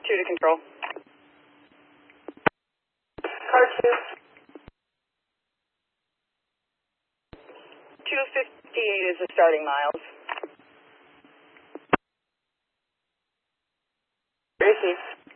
2 to control. Car 2. 258 is the starting miles. Receive.